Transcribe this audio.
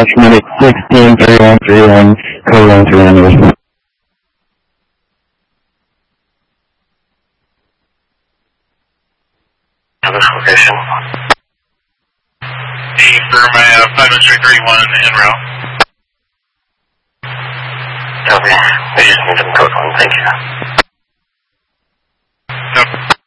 Medic 163131, code 131. This location. Affirm, I have 50331 en route. Copy. We just need them code 1, thank you.